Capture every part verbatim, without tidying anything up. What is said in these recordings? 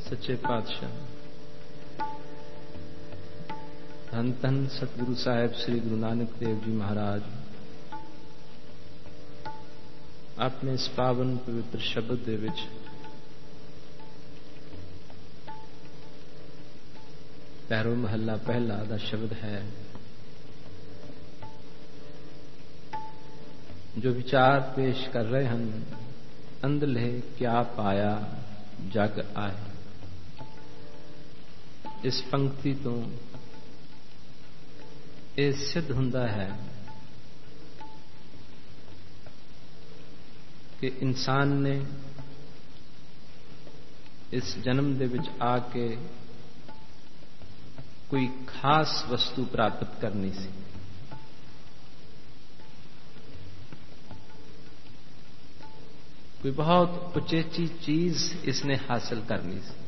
सच्चे पातशाह धन धन सतगुरु साहिब श्री गुरु नानक देव जी महाराज अपने इस पावन पवित्र शब्द दे विच पैरों महला पहला दा शब्द है जो विचार पेश कर रहे हैं अंधले क्या पाया जग आए। इस पंक्ति तो यह सिद्ध हुंदा है कि इंसान ने इस जन्म दे विच आके कोई खास वस्तु प्राप्त करनी सी। कोई बहुत उचेची चीज इसने हासिल करनी सी।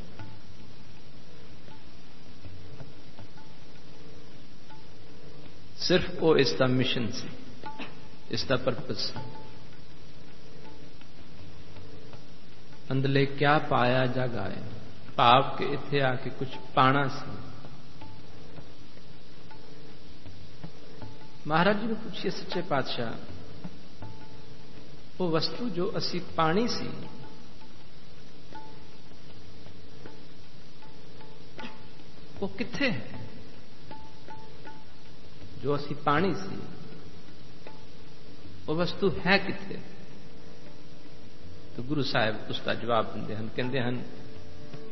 सिर्फ वो इसका मिशन सी, इसका पर्पस। अंदले क्या पाया जग आए, भाव के इत्थे आके कुछ पाना सी। महाराज जी ने पूछिए सच्चे पातशाह वो वस्तु जो असी पानी सी वो किथे है? जो असी पानी सी वो वस्तु है किथे? तो गुरु साहब उसका जवाब देंदे हैं, कहंदे हैं